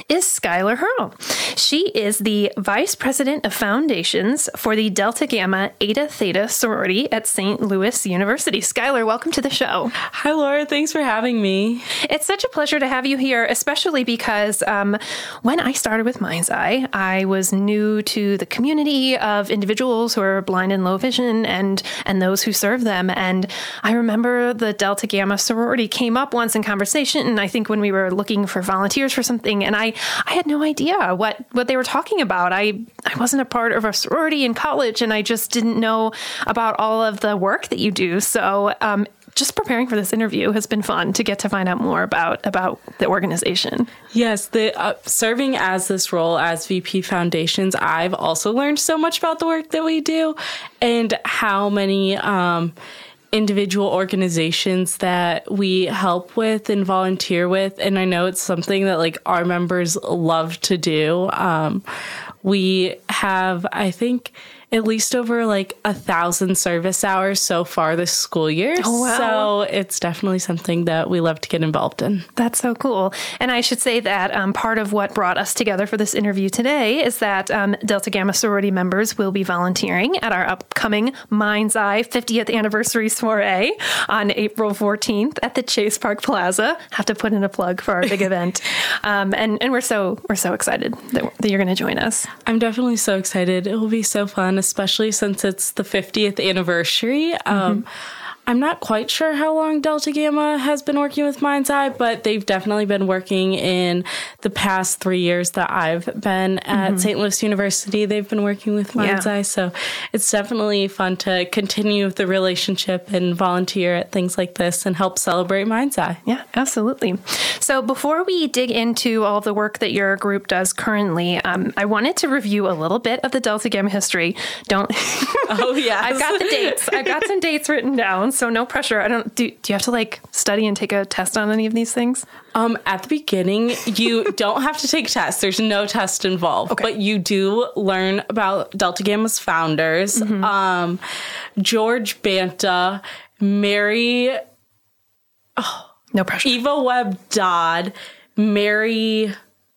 is Skylar Hurl. She is the Vice President of Foundations for the Delta Gamma Eta Theta sorority at St. Louis University. Skylar, welcome to the show. Hi, Laura. Thanks for having me. It's such a pleasure to have you here, especially because when I started with Mind's Eye, I was new to the community of individuals who are blind and low vision and those who serve them. And I remember the Delta Gamma sorority came up once in conversation, and I think when we were looking for volunteers for something, and I had no idea what they were talking about. I wasn't a part of a sorority in college, and I just didn't know about all of the work that you do. So just preparing for this interview has been fun to get to find out more about the organization. Yes, serving as this role as VP Foundations, I've also learned so much about the work that we do and how many individual organizations that we help with and volunteer with. And I know it's something that like our members love to do. We have, I think, at least over like 1,000 service hours so far this school year. Oh, wow. So it's definitely something that we love to get involved in. That's so cool. And I should say that part of what brought us together for this interview today is that Delta Gamma sorority members will be volunteering at our upcoming Mind's Eye 50th anniversary soiree on April 14th at the Chase Park Plaza. Have to put in a plug for our big event. And we're so excited that you're going to join us. I'm definitely so excited. It will be so fun, especially since it's the 50th anniversary. I'm not quite sure how long Delta Gamma has been working with Mind's Eye, but they've definitely been working in the past 3 years that I've been at St. Louis University. They've been working with Mind's Eye, so it's definitely fun to continue the relationship and volunteer at things like this and help celebrate Mind's Eye. Yeah, absolutely. So before we dig into all of the work that your group does currently, I wanted to review a little bit of the Delta Gamma history. Oh, yeah. I've got the dates. I've got some dates written down. So no pressure. Do you have to like study and take a test on any of these things? At the beginning, you don't have to take tests. There's no test involved, but you do learn about Delta Gamma's founders, George Banta, Mary, no pressure, Eva Webb Dodd, Mary.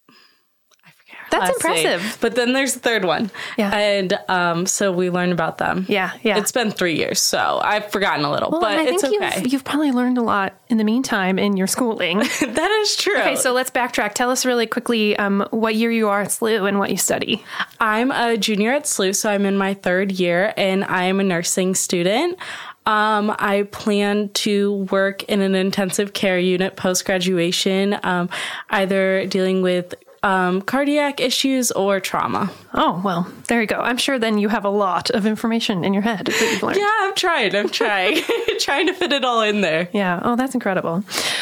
That's impressive. Name. But then there's the third one. Yeah. And so we learn about them. Yeah. It's been 3 years, so I've forgotten a little, but it's okay. You've probably learned a lot in the meantime in your schooling. That is true. Okay, so let's backtrack. Tell us really quickly what year you are at SLU and what you study. I'm a junior at SLU, so I'm in my third year, and I am a nursing student. I plan to work in an intensive care unit post-graduation, either dealing with cardiac issues or trauma. Oh, well, there you go. I'm sure then you have a lot of information in your head that you've learned. Yeah, I'm trying. Trying to fit it all in there. Yeah. Oh, that's incredible.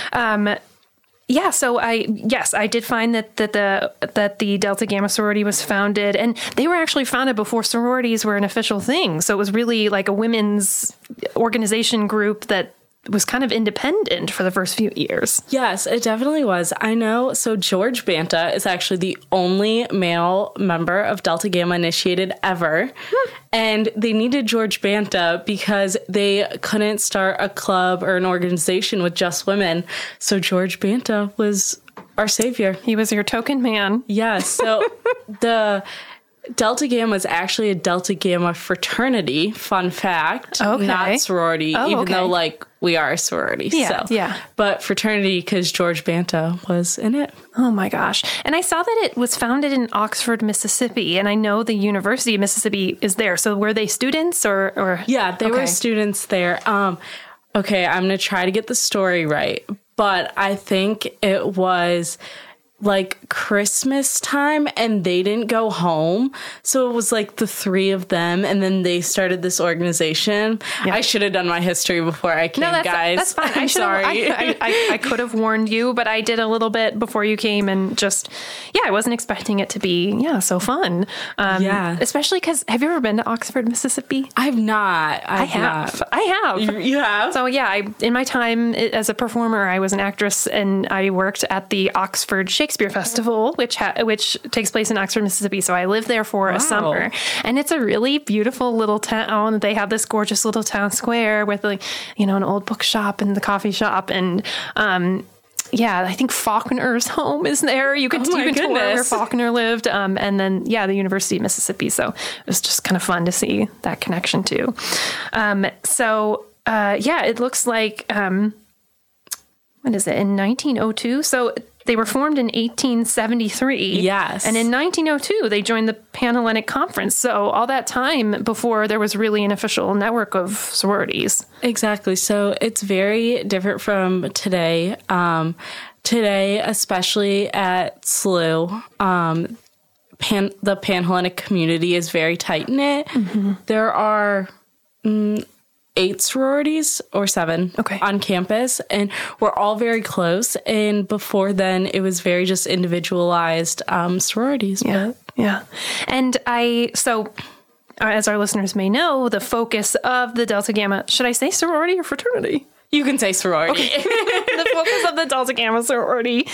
So I did find that the Delta Gamma sorority was founded, and they were actually founded before sororities were an official thing. So it was really like a women's organization group that was kind of independent for the first few years. Yes, it definitely was. I know. So George Banta is actually the only male member of Delta Gamma initiated ever. And they needed George Banta because they couldn't start a club or an organization with just women. So George Banta was our savior. He was your token man. Yes. So the Delta Gamma is actually a Delta Gamma fraternity, fun fact, not sorority, even though, like, we are a sorority. Yeah. But fraternity because George Banta was in it. Oh, my gosh. And I saw that it was founded in Oxford, Mississippi, and I know the University of Mississippi is there. So were they students or? Yeah, they were students there. Okay, I'm going to try to get the story right, but I think it was like Christmas time and they didn't go home. So it was like the three of them and then they started this organization. Yeah. I should have done my history before I came, guys. That's fine. I'm sorry. I could have warned you, but I did a little bit before you came and I wasn't expecting it to be, so fun. Especially because, have you ever been to Oxford, Mississippi? I have not. I have. You have? So in my time as a performer, I was an actress and I worked at the Oxford Shakespeare Festival, which takes place in Oxford, Mississippi. So I lived there for a summer, and it's a really beautiful little town. They have this gorgeous little town square with an old bookshop and the coffee shop, and I think Faulkner's home is there. You can tour where Faulkner lived. And then, the University of Mississippi. So it was just kind of fun to see that connection too. It looks like, what is it, in 1902? So they were formed in 1873. Yes. And in 1902, they joined the Pan-Hellenic Conference. So all that time before there was really an official network of sororities. Exactly. So it's very different from today. Today, especially at SLU, the Pan-Hellenic community is very tight-knit. Mm-hmm. There are 8 sororities or 7 on campus, and we're all very close. And before then, it was very just individualized sororities. Yeah. And as our listeners may know, the focus of the Delta Gamma, should I say sorority or fraternity? You can say sorority. Okay. The focus of the Delta Gamma sorority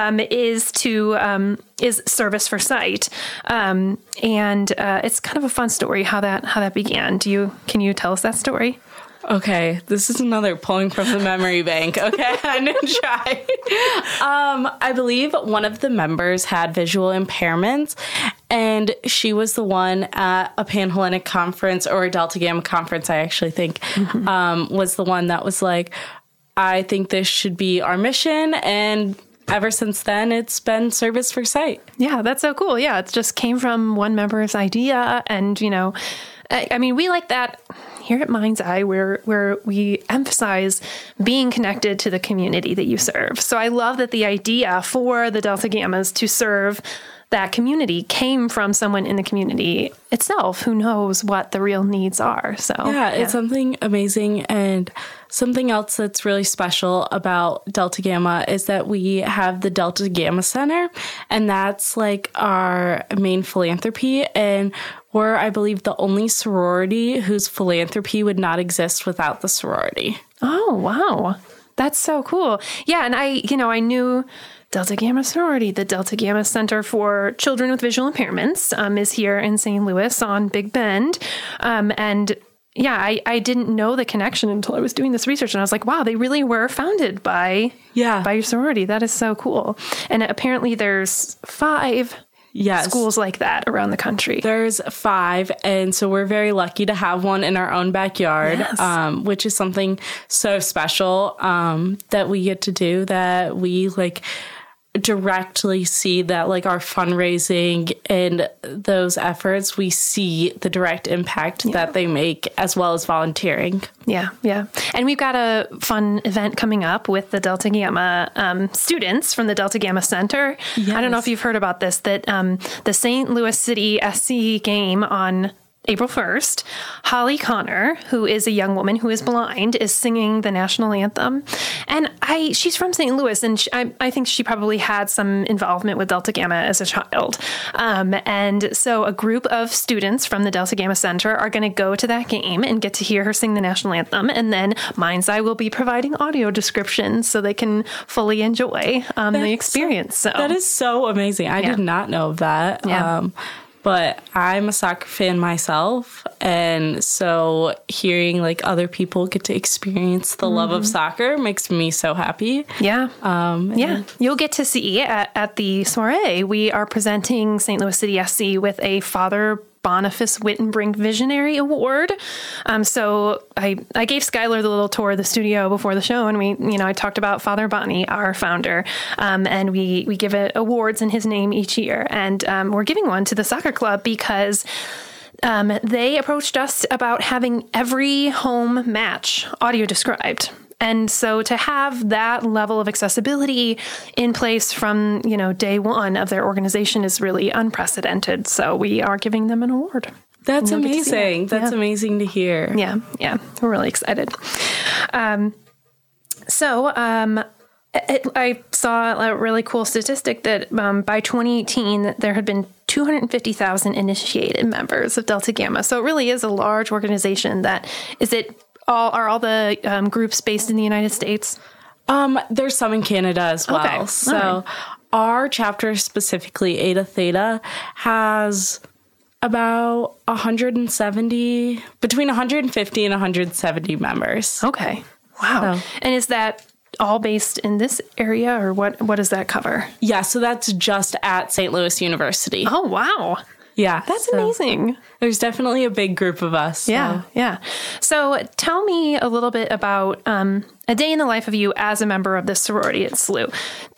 is service for sight, and it's kind of a fun story how that began. Can you tell us that story? Okay, this is another pulling from the memory bank. Okay, I'm going to try. I believe one of the members had visual impairments, and she was the one at a Pan-Hellenic conference, or a Delta Gamma conference, I actually think, was the one that was like, I think this should be our mission, and ever since then, it's been service for sight. Yeah, that's so cool. Yeah, it just came from one member's idea, and, I mean, we like that here at Mind's Eye, where we emphasize being connected to the community that you serve. So I love that the idea for the Delta Gammas to serve that community came from someone in the community itself who knows what the real needs are. So it's something amazing. And something else that's really special about Delta Gamma is that we have the Delta Gamma Center, and that's like our main philanthropy. And we're, I believe, the only sorority whose philanthropy would not exist without the sorority. Oh, wow. That's so cool. Yeah. And I knew Delta Gamma sorority. The Delta Gamma Center for Children with Visual Impairments is here in St. Louis on Big Bend. I didn't know the connection until I was doing this research, and I was like, wow, they really were founded by your sorority. That is so cool. And apparently there's 5 schools like that around the country. There's 5, and so we're very lucky to have one in our own backyard, which is something so special that we get to do, that we directly see that our fundraising and those efforts, we see the direct impact that they make, as well as volunteering. Yeah. And we've got a fun event coming up with the Delta Gamma students from the Delta Gamma Center. Yes. I don't know if you've heard about this, that the St. Louis City SC game on April 1st, Holly Connor, who is a young woman who is blind, is singing the national anthem. And she's from St. Louis, and I think she probably had some involvement with Delta Gamma as a child. And so a group of students from the Delta Gamma Center are going to go to that game and get to hear her sing the national anthem. And then Mind's Eye will be providing audio descriptions so they can fully enjoy the experience. That is so amazing. I did not know of that. Yeah. But I'm a soccer fan myself, and so hearing other people get to experience the love of soccer makes me so happy. Yeah. You'll get to see at the soiree, we are presenting St. Louis City SC with a Father Boniface Wittenbrink Visionary Award. So I gave Skylar the little tour of the studio before the show, and I talked about Father Bonnie, our founder, and we give awards in his name each year. And we're giving one to the soccer club because they approached us about having every home match audio described. And so to have that level of accessibility in place from, day one of their organization is really unprecedented. So we are giving them an award. That's amazing. That's amazing to hear. Yeah. We're really excited. I saw a really cool statistic that by 2018, there had been 250,000 initiated members of Delta Gamma. So it really is a large organization. Are all the groups based in the United States? There's some in Canada as well. Okay. So our chapter, specifically Eta Theta, has about between 150 and 170 members. Okay. Wow. And is that all based in this area, or what does that cover? Yeah, so that's just at St. Louis University. Oh, wow. Yeah. That's amazing. There's definitely a big group of us. So. Yeah. So tell me a little bit about a day in the life of you as a member of this sorority at SLU.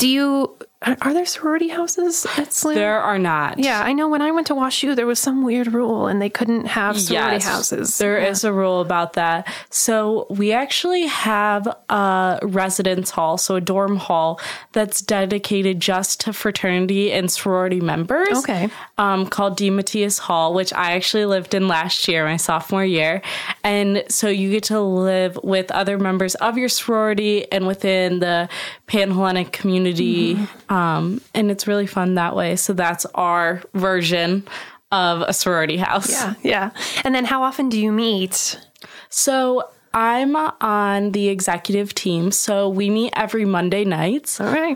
Are there sorority houses at SLU? There are not. Yeah, I know when I went to WashU, there was some weird rule and they couldn't have sorority houses. There is a rule about that. So we actually have a residence hall, so a dorm hall that's dedicated just to fraternity and sorority members. Okay. Called D. Matthias Hall, which I actually lived in last year, my sophomore year. And so you get to live with other members of your sorority and within the Pan-Hellenic community. And it's really fun that way. So that's our version of a sorority house. Yeah. And then how often do you meet? So I'm on the executive team. So we meet every Monday nights. All right.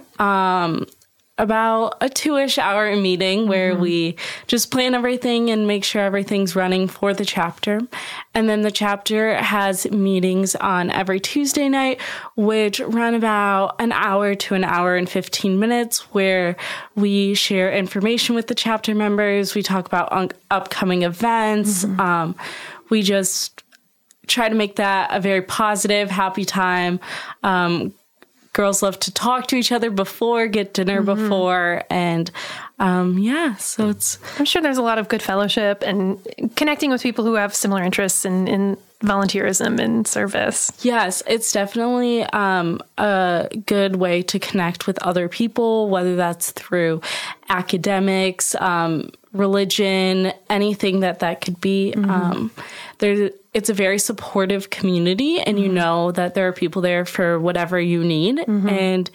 About a 2-ish hour meeting where we just plan everything and make sure everything's running for the chapter. And then the chapter has meetings on every Tuesday night, which run about an hour to an hour and 15 minutes, where we share information with the chapter members. We talk about upcoming events. We just try to make that a very positive, happy time. Girls love to talk to each other before, get dinner before, and so it's... I'm sure there's a lot of good fellowship and connecting with people who have similar interests in volunteerism and service. Yes, it's definitely a good way to connect with other people, whether that's through academics, religion, anything that could be. It's a very supportive community, and you know that there are people there for whatever you need, and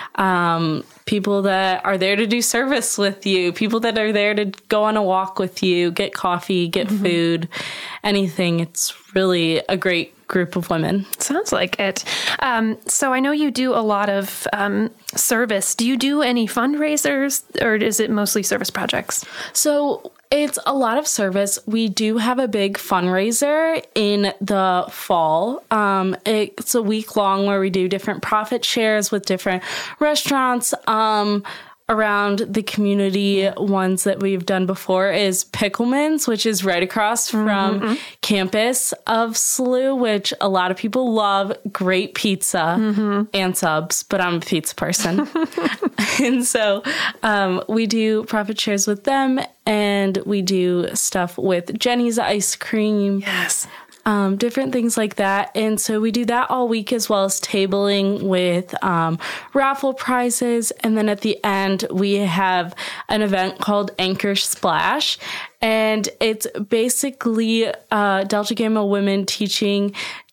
people that are there to do service with you, people that are there to go on a walk with you, get coffee, get food, anything. It's really a great group of women. Sounds like it. So I know you do a lot of service. Do you do any fundraisers, or is it mostly service projects? So it's a lot of service. We do have a big fundraiser in the fall. It's a week long where we do different profit shares with different restaurants around the community. Ones that we've done before is Pickleman's, which is right across from campus of SLU, which a lot of people love. Great pizza and subs, but I'm a pizza person. And so we do profit shares with them, and we do stuff with Jenny's Ice Cream. Yes. Different things like that. And so we do that all week, as well as tabling with raffle prizes. And then at the end, we have an event called Anchor Splash. And it's basically Delta Gamma women teaching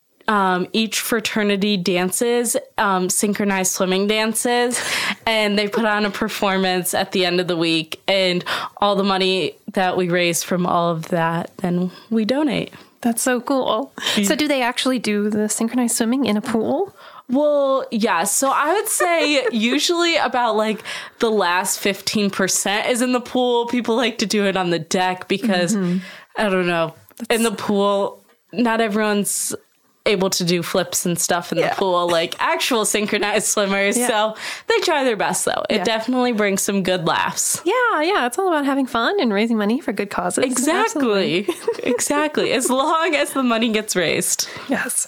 each fraternity dances, synchronized swimming dances, and they put on a performance at the end of the week, and all the money that we raise from all of that, then we donate. That's so cool. So do they actually do the synchronized swimming in a pool? Well, yeah. So I would say usually about like the last 15% is in the pool. People like to do it on the deck because, I don't know, in the pool, not everyone's able to do flips and stuff in the pool like actual synchronized swimmers. So they try their best, though. It definitely brings some good laughs. Yeah. It's all about having fun and raising money for good causes. Exactly. Exactly. As long as the money gets raised. Yes.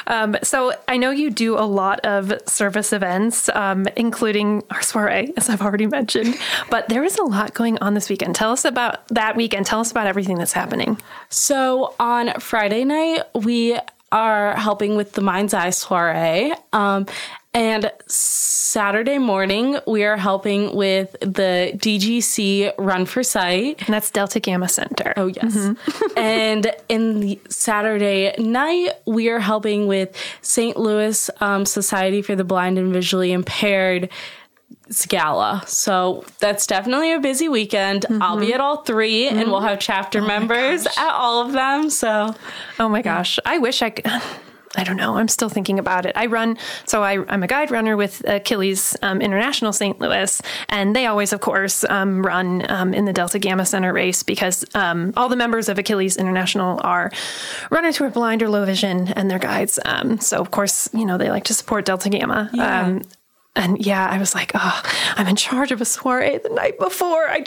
So I know you do a lot of service events, including our soiree, as I've already mentioned. But there is a lot going on this weekend. Tell us about that weekend. Tell us about everything that's happening. So on Friday night, we are helping with the Mind's Eye soiree. And Saturday morning, we are helping with the DGC Run for Sight. And that's Delta Gamma Center. Oh, yes. And in the Saturday night, we are helping with St. Louis Society for the Blind and Visually Impaired gala. So that's definitely a busy weekend. I'll be at all three, and we'll have chapter members at all of them. So, oh my gosh, I wish I could. I don't know. I'm still thinking about it. I'm a guide runner with Achilles International St. Louis, and they always, of course, run in the Delta Gamma Center race because all the members of Achilles International are runners who are blind or low vision, and they're guides. So, of course, they like to support Delta Gamma. Yeah. And I was like, oh, I'm in charge of a soiree the night before. I